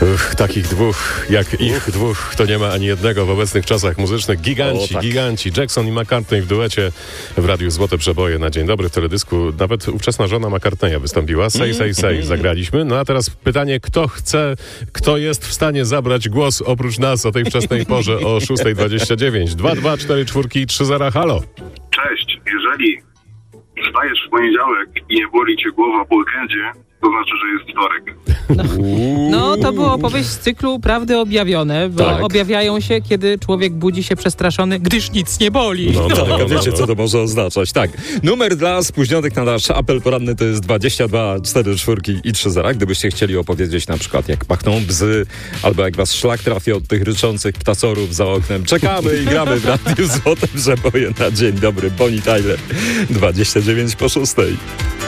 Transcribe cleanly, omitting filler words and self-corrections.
Takich dwóch, jak ich dwóch, to nie ma ani jednego w obecnych czasach muzycznych. Giganci. Jackson i McCartney w duecie w Radiu Złote Przeboje na Dzień Dobry w teledysku. Nawet ówczesna żona McCartneya wystąpiła. Say, zagraliśmy. No a teraz pytanie, kto jest w stanie zabrać głos oprócz nas o tej wczesnej porze o 6:29. 224 halo. Cześć, jeżeli wstajesz w poniedziałek i nie boli cię głowa po weekendzie, to znaczy, że jest wtorek. No, to była opowieść z cyklu Prawdy objawione, bo objawiają się, kiedy człowiek budzi się przestraszony, gdyż nic nie boli. Wiecie, co to może oznaczać. Tak. Numer dla spóźnionych na nasz apel poranny to jest 22 44 i 30. Gdybyście chcieli opowiedzieć na przykład, jak pachną bzy, albo jak was szlak trafi od tych ryczących ptasorów za oknem. Czekamy i gramy w Radiu Złote Przeboje na Dzień Dobry. Bonnie Tyler, 29 po 6.